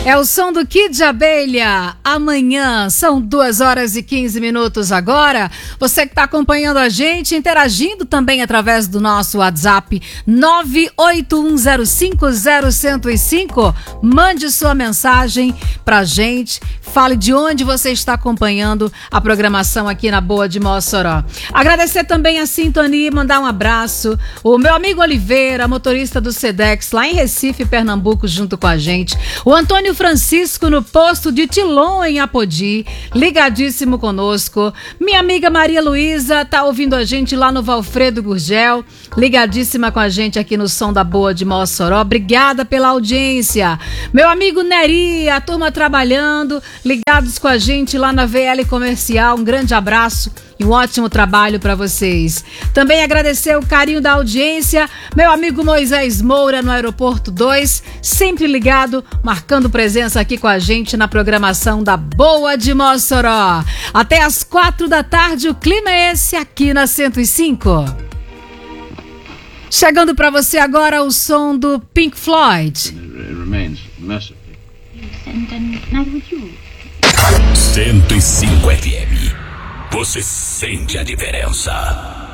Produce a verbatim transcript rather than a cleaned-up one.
É o som do Kid de Abelha. Amanhã são duas horas e quinze minutos agora. Você que está acompanhando a gente, interagindo também através do nosso WhatsApp nove oito um zero cinco zero zero zero cinco. Mande sua mensagem pra gente. Fale de onde você está acompanhando a programação aqui na Boa de Mossoró. Agradecer também a sintonia e mandar um abraço. O meu amigo Oliveira, motorista do Sedex, lá em Recife, Pernambuco, junto com a gente. O Antônio Francisco, no posto de Tilon, em Apodi, ligadíssimo conosco. Minha amiga Maria Luísa tá ouvindo a gente lá no Valfredo Gurgel, ligadíssima com a gente aqui no Som da Boa de Mossoró. Obrigada pela audiência. Meu amigo Neri, a turma trabalhando, ligados com a gente lá na V L Comercial. Um grande abraço e um ótimo trabalho para vocês. Também agradecer o carinho da audiência. Meu amigo Moisés Moura, no Aeroporto dois, sempre ligado, marcando presença aqui com a gente na programação da Boa de Mossoró. Até às quatro da tarde, o clima é esse aqui na cento e cinco. Chegando para você agora o som do Pink Floyd. cento e cinco F M. Você sente a diferença.